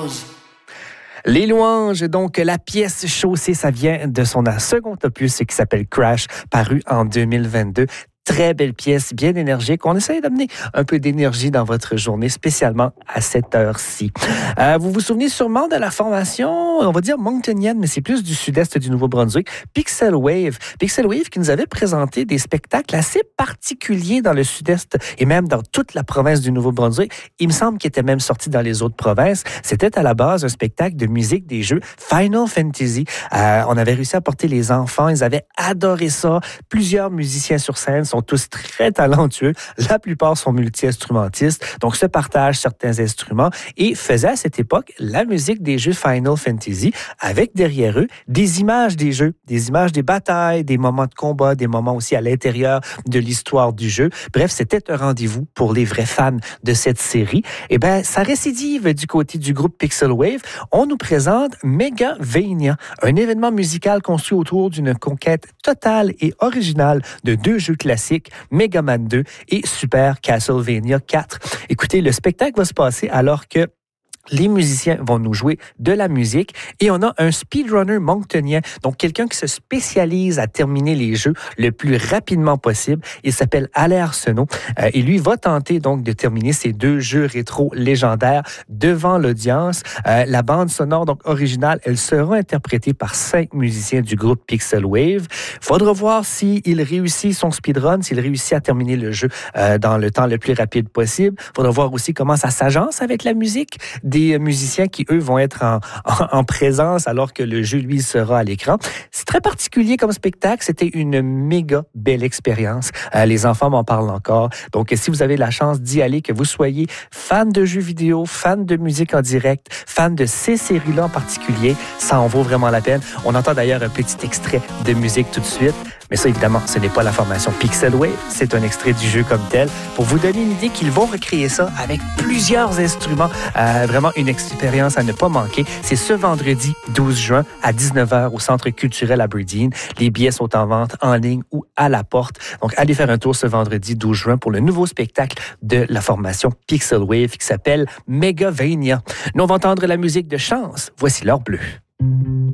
Les louanges, donc la pièce Chaussée, ça vient de son second opus qui s'appelle Crash, paru en 2022. Très belle pièce, bien énergique. On essaie d'amener un peu d'énergie dans votre journée, spécialement à cette heure-ci. Vous vous souvenez sûrement de la formation, on va dire monctonienne, mais c'est plus du sud-est du Nouveau-Brunswick, Pixel Wave. Pixel Wave qui nous avait présenté des spectacles assez particuliers dans le sud-est et même dans toute la province du Nouveau-Brunswick. Il me semble qu'il était même sorti dans les autres provinces. C'était à la base un spectacle de musique des jeux Final Fantasy. On avait réussi à porter les enfants, ils avaient adoré ça. Plusieurs musiciens sur scène sont tous très talentueux. La plupart sont multi-instrumentistes, donc se partagent certains instruments et faisaient à cette époque la musique des jeux Final Fantasy avec derrière eux des images des jeux, des images des batailles, des moments de combat, des moments aussi à l'intérieur de l'histoire du jeu. Bref, c'était un rendez-vous pour les vrais fans de cette série. Et bien, ça récidive du côté du groupe Pixel Wave. On nous présente Megavania, un événement musical construit autour d'une conquête totale et originale de deux jeux classiques, Mega Man 2 et Super Castlevania 4. Écoutez, le spectacle va se passer alors que les musiciens vont nous jouer de la musique et on a un speedrunner monctonien, donc quelqu'un qui se spécialise à terminer les jeux le plus rapidement possible. Il s'appelle Alain Arsenault et lui va tenter donc de terminer ces deux jeux rétro légendaires devant l'audience. La bande sonore donc originale, elle sera interprétée par 5 musiciens du groupe Pixel Wave. Faudra voir s'il réussit son speedrun, s'il réussit à terminer le jeu dans le temps le plus rapide possible. Faudra voir aussi comment ça s'agence avec la musique des musiciens qui, eux, vont être en présence alors que le jeu, lui, sera à l'écran. C'est très particulier comme spectacle. C'était une méga belle expérience. Les enfants m'en parlent encore. Donc, si vous avez la chance d'y aller, que vous soyez fan de jeux vidéo, fan de musique en direct, fan de ces séries-là en particulier, ça en vaut vraiment la peine. On entend d'ailleurs un petit extrait de musique tout de suite. Mais ça, évidemment, ce n'est pas la formation Pixel Wave, c'est un extrait du jeu comme tel. Pour vous donner une idée qu'ils vont recréer ça avec plusieurs instruments. Vraiment une expérience à ne pas manquer. C'est ce vendredi 12 juin à 19h au Centre culturel Aberdeen. Les billets sont en vente en ligne ou à la porte. Donc, allez faire un tour ce vendredi 12 juin pour le nouveau spectacle de la formation Pixel Wave qui s'appelle Megavania. Nous, on va entendre la musique de Chance. Voici l'heure bleue.